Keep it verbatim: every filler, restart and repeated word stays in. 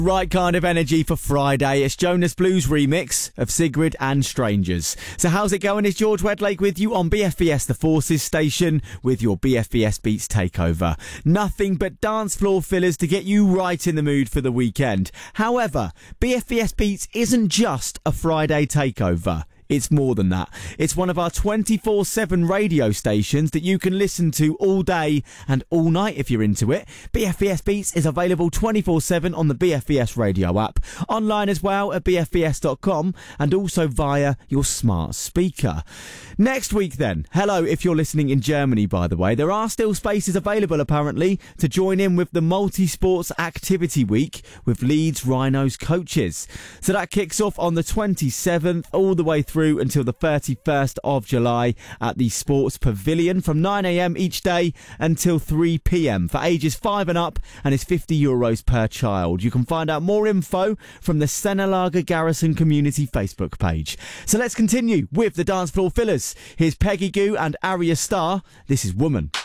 Right kind of energy for Friday. It's Jonas Blues remix of Sigrid and Strangers. So how's it going? It's George Wedlake with you on B F B S The Forces station with your B F B S Beats takeover. Nothing but dance floor fillers to get you right in the mood for the weekend. However, B F B S Beats isn't just a Friday takeover. It's more than that. It's one of our twenty-four seven radio stations that you can listen to all day and all night if you're into it. B F B S Beats is available twenty-four seven on the B F B S radio app, online as well at b f b s dot com, and also via your smart speaker. Next week then, hello if you're listening in Germany, by the way, there are still spaces available apparently to join in with the Multi-Sports Activity Week with Leeds Rhinos coaches. So that kicks off on the twenty-seventh all the way through until the thirty-first of July at the Sports Pavilion from nine a m each day until three p m for ages five and up, and it's fifty euros per child. You can find out more info from the Senelager Garrison Community Facebook page. So let's continue with the dance floor fillers. Here's Peggy Goo and Arya Starr. This is Woman.